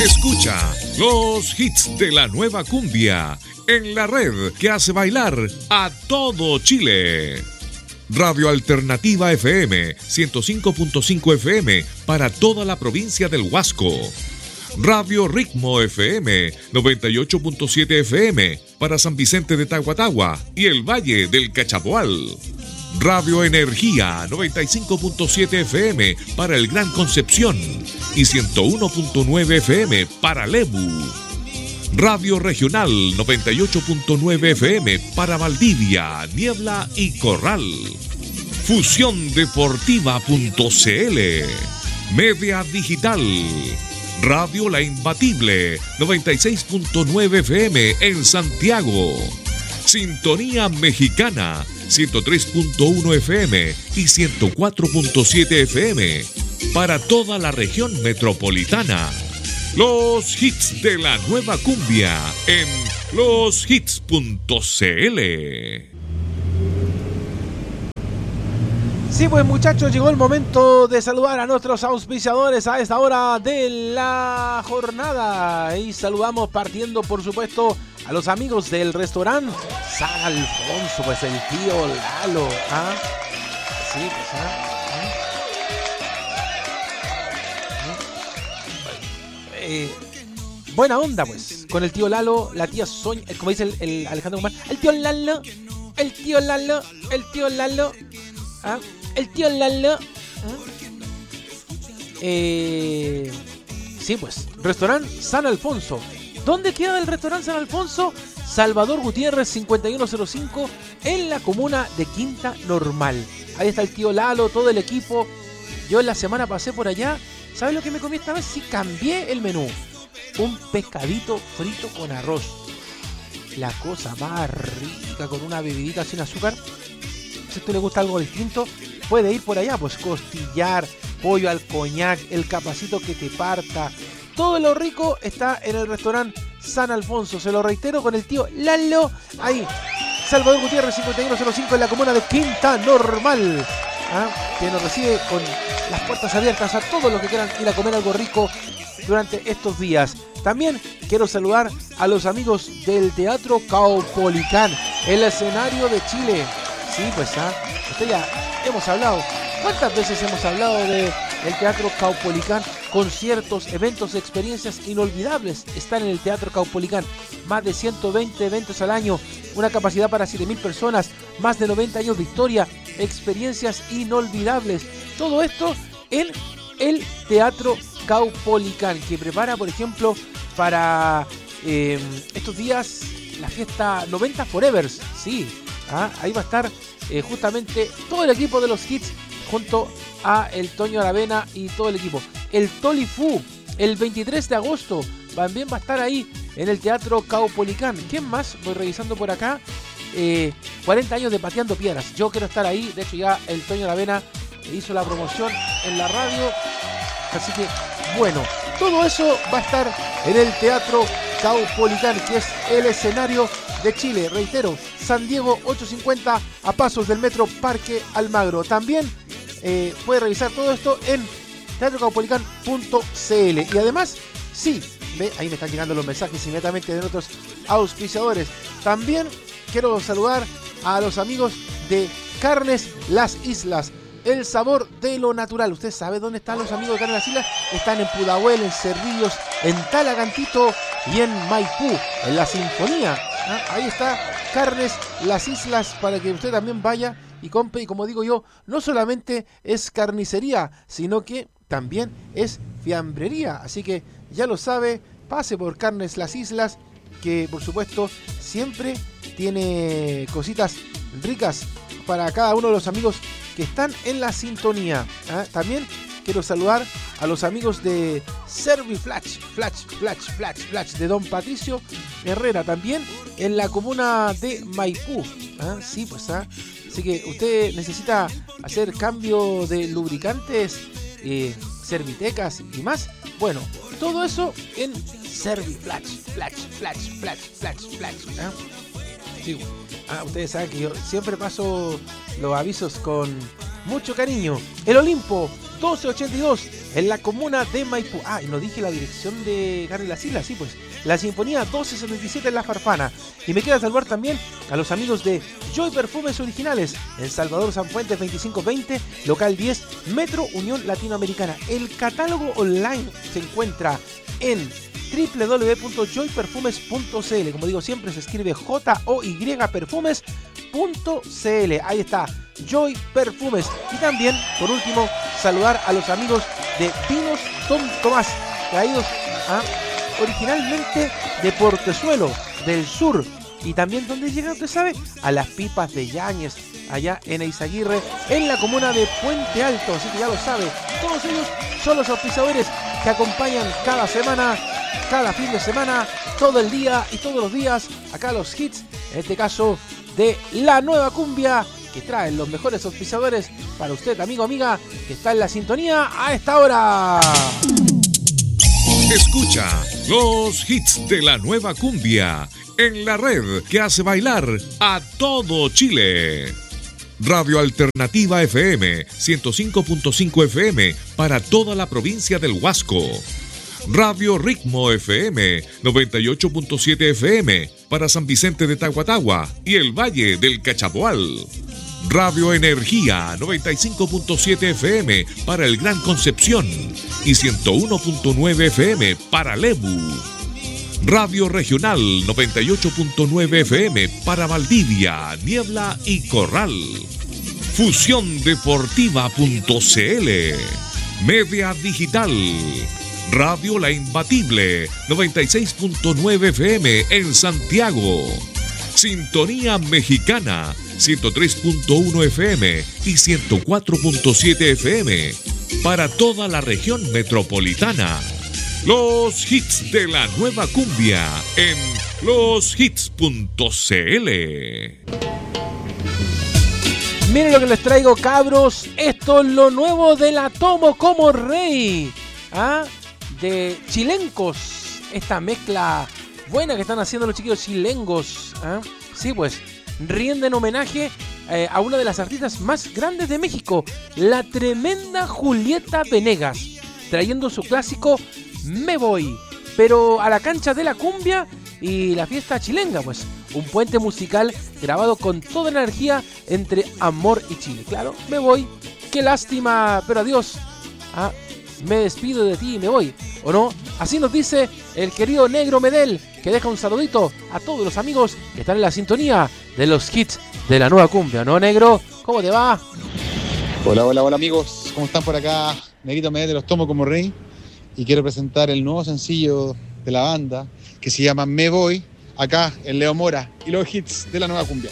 Escucha los hits de la nueva cumbia en la red que hace bailar a todo Chile. Radio Alternativa FM 105.5 FM para toda la provincia del Huasco. Radio Ritmo FM 98.7 FM para San Vicente de Tahuatahua y el Valle del Cachapoal. Radio Energía 95.7 FM para el Gran Concepción y 101.9 FM para Lebu. Radio Regional 98.9 FM para Valdivia, Niebla y Corral. Fusiondeportiva.cl. Media Digital. Radio La Imbatible 96.9 FM en Santiago. Sintonía Mexicana 103.1 FM y 104.7 FM para toda la región metropolitana. Los hits de la nueva cumbia en loshits.cl. Sí, pues muchachos, llegó el momento de saludar a nuestros auspiciadores a esta hora de la jornada. Y saludamos partiendo, por supuesto, a los amigos del restaurante San Alfonso, pues el tío Lalo. ¿Ah? Sí, pues, buena onda, pues, con el tío Lalo, la tía Sonia, como dice el Alejandro Guzmán, el tío Lalo, el tío Lalo, el tío Lalo. ¿Ah? El tío Lalo. Sí, pues, restaurante San Alfonso. ¿Dónde queda el restaurante San Alfonso? Salvador Gutiérrez 5105 en la comuna de Quinta Normal. Ahí está el tío Lalo, todo el equipo. Yo en la semana pasé por allá. ¿Sabes lo que me comí esta vez? Sí, cambié el menú. Un pescadito frito con arroz. La cosa más rica, con una bebidita sin azúcar. Si a usted le gusta algo distinto, puede ir por allá, pues costillar, pollo al coñac, el capacito que te parta. Todo lo rico está en el restaurante San Alfonso. Se lo reitero, con el tío Lalo. Ahí, Salvador Gutiérrez 5105 en la comuna de Quinta Normal. Que nos recibe con las puertas abiertas a todos los que quieran ir a comer algo rico durante estos días. También quiero saludar a los amigos del Teatro Caupolicán, el escenario de Chile. Sí, pues, usted ya hemos hablado. ¿Cuántas veces hemos hablado del Teatro Caupolicán? Conciertos, eventos, experiencias inolvidables están en el Teatro Caupolicán. Más de 120 eventos al año, una capacidad para 7.000 personas, más de 90 años de historia, experiencias inolvidables. Todo esto en el Teatro Caupolicán, que prepara, por ejemplo, para estos días la fiesta 90 Forevers. Sí, ahí va a estar justamente todo el equipo de los hits junto a el Toño Aravena y todo el equipo. El Tolifu, el 23 de agosto, también va a estar ahí en el Teatro Caupolicán. ¿Quién más? Voy revisando por acá. 40 años de Pateando Piedras. Yo quiero estar ahí. De hecho, ya el Toño Aravena hizo la promoción en la radio. Así que, bueno, todo eso va a estar en el Teatro Caupolicán, que es el escenario de Chile. Reitero, San Diego 850, a pasos del metro Parque Almagro. También puede revisar todo esto en teatrocaupolicán.cl. Y además, sí, ahí me están llegando los mensajes inmediatamente de nuestros auspiciadores. También quiero saludar a los amigos de Carnes Las Islas, el sabor de lo natural. ¿Usted sabe dónde están los amigos de Carnes Las Islas? Están en Pudahuel, en Cerrillos, en Talagantito y en Maipú, en la Sinfonía. Ahí está Carnes Las Islas, para que usted también vaya y compre. Y como digo yo, no solamente es carnicería, sino que también es fiambrería. Así que ya lo sabe, pase por Carnes Las Islas, que por supuesto siempre tiene cositas ricas para cada uno de los amigos que están en la sintonía. También quiero saludar a los amigos de Serviflash de don Patricio Herrera, también en la comuna de Maipú. Sí, pues, así que usted necesita hacer cambio de lubricantes, servitecas y más. Bueno, todo eso en Serviflash. Sí. Ustedes saben que yo siempre paso los avisos con mucho cariño. El Olimpo 1282 en la comuna de Maipú. Y no dije la dirección de Carlos Las Islas, sí, pues. La Sinfonía 1277 en La Farfana. Y me queda saludar también a los amigos de Joy Perfumes Originales en Salvador Sanfuentes 2520, local 10, Metro Unión Latinoamericana. El catálogo online se encuentra en www.joyperfumes.cl. Como digo siempre, se escribe JOY Perfumes.cl. Ahí está, Joy Perfumes. Y también, por último, saludar a los amigos de Vinos Don Tomás, traídos originalmente de Portezuelo, del sur. Y también, ¿dónde llegan, usted sabe? A las pipas de Yáñez, allá en Eizaguirre, en la comuna de Puente Alto. Así que ya lo sabe, todos ellos son los auspiciadores que acompañan cada semana, cada fin de semana, todo el día y todos los días, acá los hits, en este caso de La Nueva Cumbia, que traen los mejores auspiciadores para usted, amigo, amiga, que está en la sintonía a esta hora. Escucha los hits de La Nueva Cumbia en la red que hace bailar a todo Chile. Radio Alternativa FM 105.5 FM para toda la provincia del Huasco. Radio Ritmo FM 98.7 FM para San Vicente de Tahuatahua y el Valle del Cachapoal. Radio Energía 95.7 FM para el Gran Concepción y 101.9 FM para Lebu. Radio Regional 98.9 FM para Valdivia, Niebla y Corral. Fusiondeportiva.cl. Media Digital. Radio La Imbatible 96.9 FM en Santiago. Sintonía Mexicana 103.1 FM y 104.7 FM para toda la región metropolitana. Los hits de La Nueva Cumbia en loshits.cl. Miren lo que les traigo, cabros. Esto es lo nuevo de La Tomo como Rey. De chilencos. Esta mezcla buena que están haciendo los chiquillos chilengos. Sí, pues rinden homenaje a una de las artistas más grandes de México, la tremenda Julieta Venegas, trayendo su clásico Me Voy, pero a la cancha de la cumbia y la fiesta chilenga, pues un puente musical grabado con toda la energía entre amor y Chile. Claro, me voy, qué lástima, pero adiós. Me despido de ti y me voy, ¿o no? Así nos dice el querido Negro Medel, que deja un saludito a todos los amigos que están en la sintonía de los hits de La Nueva Cumbia, ¿no, Negro? ¿Cómo te va? Hola amigos, ¿cómo están por acá? Negrito Medel de Los Tomo como Rey, y quiero presentar el nuevo sencillo de la banda que se llama Me Voy, acá en Leo Mora y los hits de La Nueva Cumbia.